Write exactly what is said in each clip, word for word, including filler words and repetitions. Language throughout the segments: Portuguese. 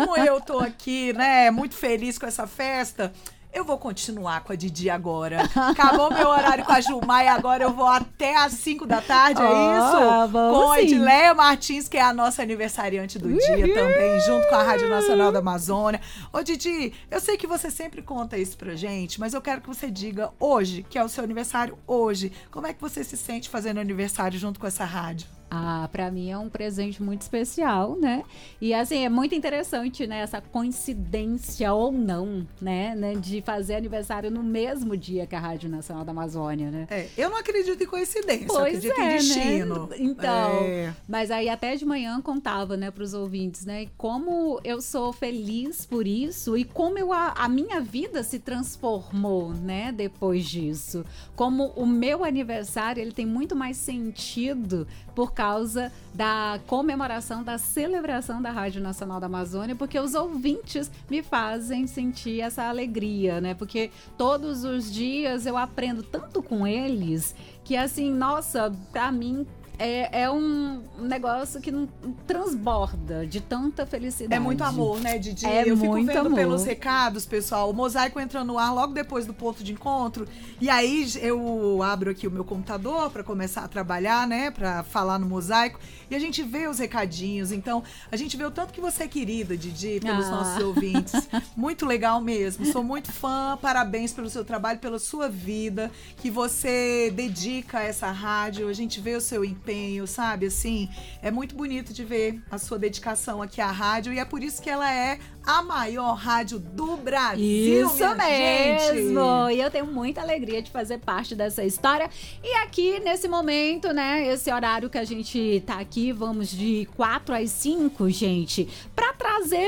como eu tô aqui, né, muito feliz com essa festa, eu vou continuar com a Didi agora. Acabou meu horário com a Gilmar e agora eu vou até às cinco da tarde, é oh, isso? Vamos com a sim. Edileia Martins, que é a nossa aniversariante do dia também, junto com a Rádio Nacional da Amazônia. Ô Didi, eu sei que você sempre conta isso pra gente, mas eu quero que você diga hoje, que é o seu aniversário hoje, como é que você se sente fazendo aniversário junto com essa rádio? Ah, para mim é um presente muito especial, né? E assim, é muito interessante, né? Essa coincidência ou não, né? né? De fazer aniversário no mesmo dia que a Rádio Nacional da Amazônia, né? É, eu não acredito em coincidência, pois eu acredito é, em destino. Né? Então, é. mas aí até de manhã contava, né, pros ouvintes, né? Como eu sou feliz por isso e como eu, a, a minha vida se transformou, né? Depois disso. Como o meu aniversário, ele tem muito mais sentido por causa da comemoração, da celebração da Rádio Nacional da Amazônia, porque os ouvintes me fazem sentir essa alegria, né? Porque todos os dias eu aprendo tanto com eles que, assim, nossa, pra mim é, é um negócio que não transborda de tanta felicidade. É muito amor, né, Didi? É eu fico muito vendo amor. pelos recados, pessoal, o Mosaico entra no ar logo depois do ponto de encontro, e aí eu abro aqui o meu computador para começar a trabalhar, né, para falar no Mosaico, e a gente vê os recadinhos. Então, a gente vê o tanto que você é querida, Didi, pelos ah. nossos ouvintes. Muito legal mesmo. Sou muito fã, parabéns pelo seu trabalho, pela sua vida, que você dedica a essa rádio. A gente vê o seu empenho, sabe? Assim, é muito bonito de ver a sua dedicação aqui à rádio, e é por isso que ela é a maior rádio do Brasil, Isso minha mesmo! Gente. E eu tenho muita alegria de fazer parte dessa história. E aqui, nesse momento, né, esse horário que a gente tá aqui, vamos de quatro às cinco, gente, pra trazer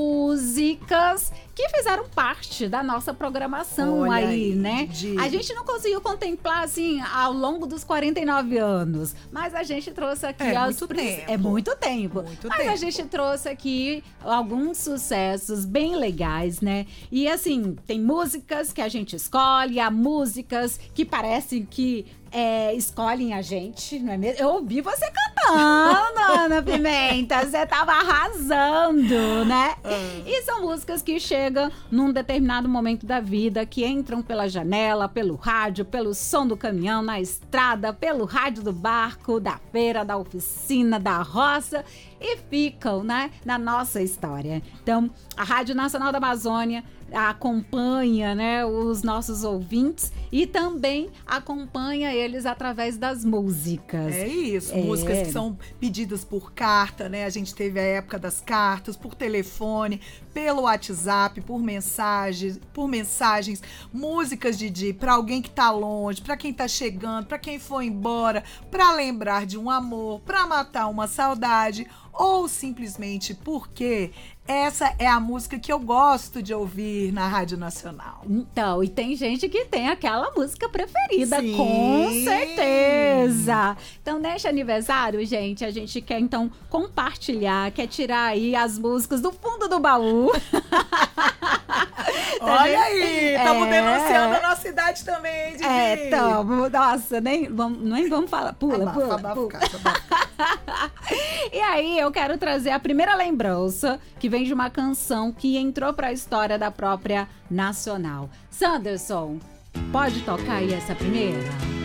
músicas que fizeram parte da nossa programação. Olha aí, aí, né? Didi. A gente não conseguiu contemplar, assim, ao longo dos quarenta e nove anos, mas a gente trouxe aqui... É as muito tempo. É muito tempo. Muito mas tempo. a gente trouxe aqui alguns sucessos bem legais, né? E, assim, tem músicas que a gente escolhe, há músicas que parecem que É, escolhem a gente, não é mesmo? Eu ouvi você cantando, Ana Pimenta. Você tava arrasando, né? Uhum. E são músicas que chegam num determinado momento da vida, que entram pela janela, pelo rádio, pelo som do caminhão, na estrada, pelo rádio do barco, da feira, da oficina, da roça, e ficam, né, na nossa história. Então, a Rádio Nacional da Amazônia acompanha, né, os nossos ouvintes e também acompanha eles através das músicas. É isso, é. Músicas que são pedidas por carta, né? A gente teve a época das cartas, por telefone, pelo WhatsApp, por mensagens, por mensagens, músicas, Didi, para alguém que tá longe, para quem tá chegando, para quem foi embora, para lembrar de um amor, para matar uma saudade, ou simplesmente porque essa é a música que eu gosto de ouvir na Rádio Nacional. Então, e tem gente que tem aquela música preferida, Sim. Com certeza. Então, neste aniversário, gente, a gente quer, então, compartilhar, quer tirar aí as músicas do fundo do baú. Olha aí, estamos é... denunciando a nossa idade também, hein, Didi? É, então, nossa, nem vamos, nem vamos falar. Pula, abafa, pula, abafa, pula. abafa, abafa. E aí, eu quero trazer a primeira lembrança, que vem de uma canção que entrou para a história da própria Nacional. Sanderson, pode tocar aí essa primeira?